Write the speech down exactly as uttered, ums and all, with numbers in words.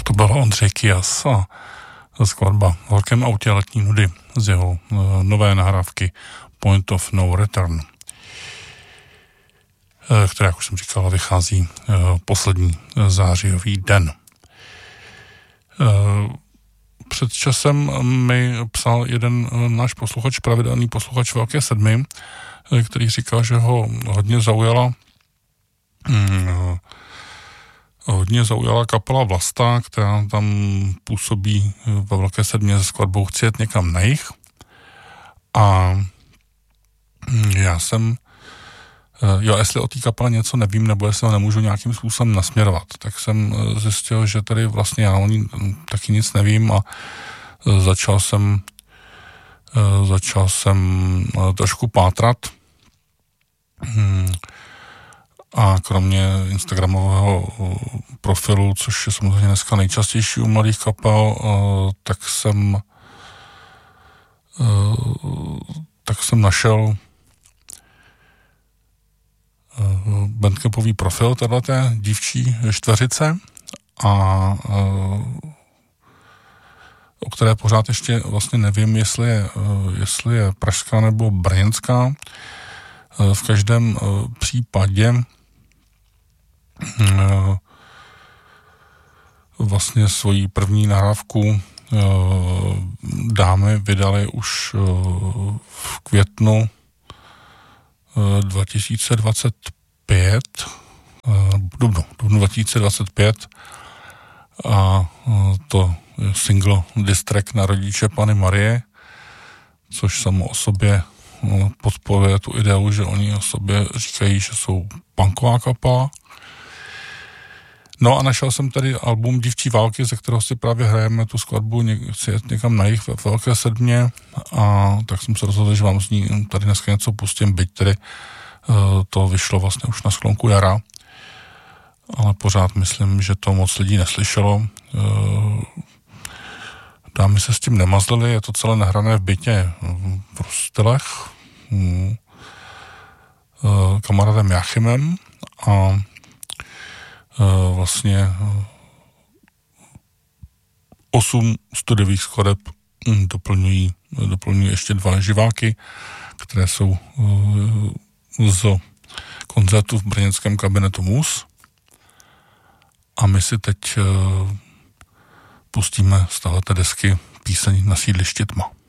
To byl Ondřej Kyas a skladba v horkém autě letní nudy z jeho nové nahrávky Point of No Return, která, jak už jsem říkal, vychází poslední zářijový den. Před časem mi psal jeden náš posluchač, pravidelný posluchač Velké sedmi, který říkal, že ho hodně zaujala hodně zaujala kapela Vlasta, která tam působí ve Velké sedmě se skladbou Chci jet někam na jih. A já jsem, jo, jestli o té kapele něco nevím, nebo jestli ho nemůžu nějakým způsobem nasměrovat, tak jsem zjistil, že tady vlastně já o ní taky nic nevím a začal jsem začal jsem trošku pátrat. A kromě instagramového profilu, což je samozřejmě dneska nejčastější u mladých kapel, tak jsem tak jsem našel bandcampový profil téhleté dívčí čtveřice, a o které pořád ještě vlastně nevím, jestli je, jestli je pražská nebo brněnská. V každém případě vlastně svoji první nahrávku dámy vydali už v květnu dva tisíce dvacet pět, dubnu, dubnu dva tisíce dvacet pět, a to single Diss track na rodiče Panny Marie, což samo o sobě podporuje tu ideu, že oni o sobě říkají, že jsou punková kapela. No a našel jsem tady album Dívčí války, ze kterého si právě hrajeme tu skladbu Chci jet někam na jih ve Velké sedmě, a tak jsem se rozhodl, že vám z ní tady dneska něco pustím, byť tedy to vyšlo vlastně už na sklonku jara, ale pořád myslím, že to moc lidí neslyšelo. Dámy se s tím nemazlili, je to celé nahrané v bytě v Rostelech kamarádem Jachimem, a vlastně osm studiových skladeb doplňují, doplňují ještě dva živáky, které jsou z koncertu v brněnském kabinetu Mus. A my si teď pustíme z téhleté desky píseň Na sídlišti tma.